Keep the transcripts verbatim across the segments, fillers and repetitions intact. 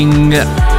In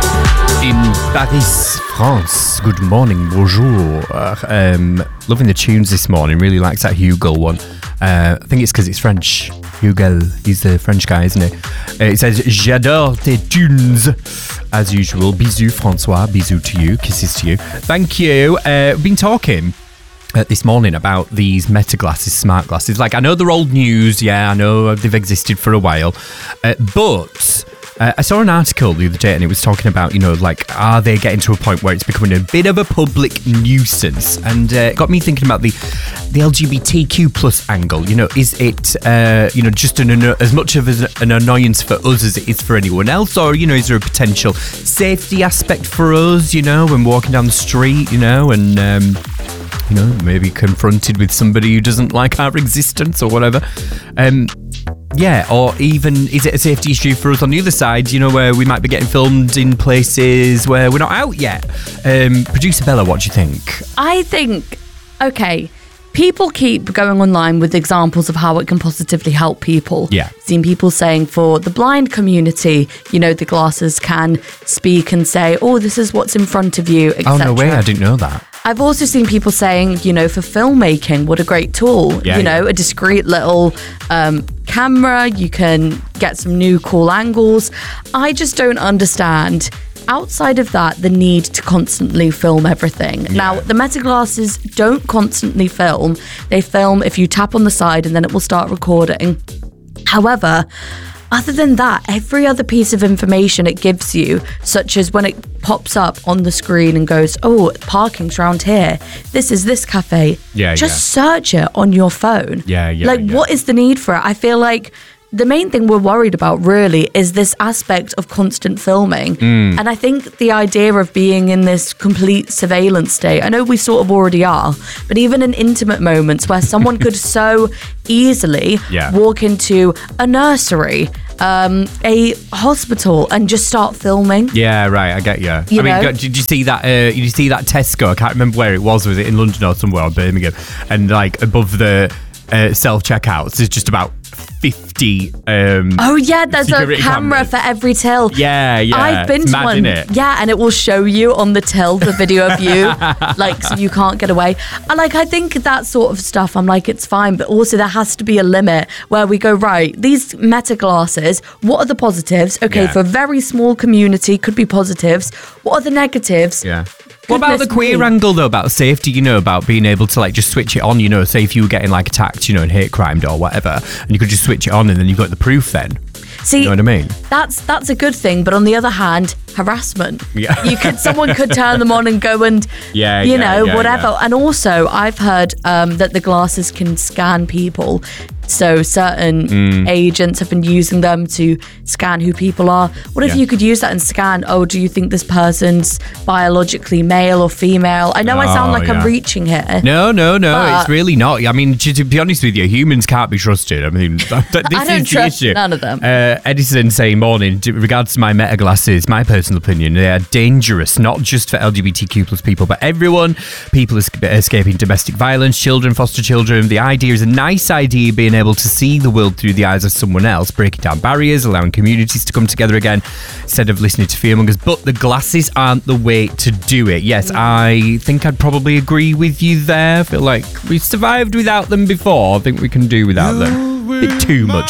Paris, France. Good morning, bonjour. Um, loving the tunes this morning. Really likes that Hugo one. Uh, I think it's because it's French. Hugo, he's the French guy, isn't he? Uh, it says, j'adore tes tunes. As usual, bisous, Francois. Bisous to you. Kisses to you. Thank you. Uh, we've been talking Uh, this morning about these Meta glasses, smart glasses. Like, I know they're old news, yeah, I know they've existed for a while, uh, but uh, I saw an article the other day and it was talking about, you know, like, are they getting to a point where it's becoming a bit of a public nuisance? And uh, it got me thinking about the the L G B T Q plus angle. You know, is it, uh, you know, just an, an, as much of an annoyance for us as it is for anyone else? Or, you know, is there a potential safety aspect for us, you know, when walking down the street, you know, and... Um, you know, maybe confronted with somebody who doesn't like our existence or whatever. Um, yeah, or even, is it a safety issue for us on the other side, you know, where we might be getting filmed in places where we're not out yet? Um, Producer Bella, what do you think? I think, okay, people keep going online with examples of how it can positively help people. Yeah. Seen people saying for the blind community, you know, the glasses can speak and say, oh, this is what's in front of you, et cetera. Oh, no way, I didn't know that. I've also seen people saying, you know, for filmmaking, what a great tool. Yeah, you know, yeah. a discreet little um, camera. You can get some new cool angles. I just don't understand, outside of that, the need to constantly film everything. Yeah. Now, the Meta glasses don't constantly film. They film if you tap on the side and then it will start recording. However, other than that, every other piece of information it gives you, such as when it pops up on the screen and goes, oh, parking's around here, this is this cafe, yeah, just yeah. search it on your phone. Yeah, yeah, Like, yeah. what is the need for it? I feel like the main thing we're worried about really is this aspect of constant filming. Mm. And I think the idea of being in this complete surveillance state, I know we sort of already are, but even in intimate moments where someone could so easily yeah. walk into a nursery, um, a hospital and just start filming. Yeah, right, I get you. You I mean, know? did you see that? Uh, did you see that Tesco? I can't remember where it was. Was it in London or somewhere, or Birmingham? And like above the uh, self checkouts, there's just about fifty. Um, oh yeah, there's a camera cameras. for every till. Yeah, yeah. I've been it's to mad, one. Innit? Yeah, and it will show you on the till the video of you, like, so you can't get away. And like, I think that sort of stuff, I'm like, it's fine, but also there has to be a limit where we go, right, these Meta glasses, what are the positives? Okay, Yeah. for a very small community, could be positives. What are the negatives? Yeah. What about the Goodness queer me. angle, though, about safety, you know, about being able to, like, just switch it on, you know, say if you were getting, like, attacked, you know, and hate crimed or whatever, and you could just switch it on and then you've got the proof then. See, You know what I mean? that's that's a good thing, but on the other hand, harassment. Yeah. You could someone could turn them on and go and Yeah, you yeah, know, yeah, whatever. yeah. And also I've heard um, that the glasses can scan people. So certain Mm. agents have been using them to scan who people are. What if Yeah. you could use that and scan, oh, do you think this person's biologically male or female? I know I sound Oh, like yeah. I'm reaching here. No, no, no, But- it's really not. I mean, to, to be honest with you, humans can't be trusted. I mean, th- th- this I don't is the trust issue. none of them. Uh, Edison saying, morning, in regards to my Meta glasses, my personal opinion, they are dangerous, not just for L G B T Q plus people, but everyone. People es- escaping domestic violence, children, foster children. The idea is a nice idea, being able to see the world through the eyes of someone else, breaking down barriers, allowing communities to come together again instead of listening to fearmongers. But the glasses aren't the way to do it. Yes, I think I'd probably agree with you there. I feel like we've survived without them before. I think we can do without them. Bit too much